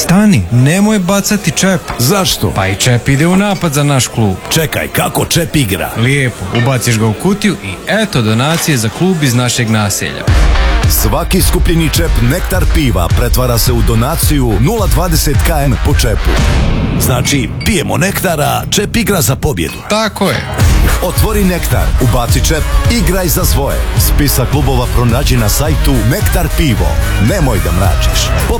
stani, nemoj bacati čep. Zašto? Pa i čep ide u napad za naš klub. Čekaj, kako čep igra? Lijepo, ubaciš ga u kutiju i eto donacije za klub iz našeg naselja. Svaki skupljeni čep Nektar piva pretvara se u donaciju 0,20 kn po čepu. Znači, pijemo Nektara, čep igra za pobjedu. Tako je. Otvori Nektar, ubaci čep, igraj za svoje. Spisak klubova pronađi na sajtu Nektar pivo. Nemoj da mračiš.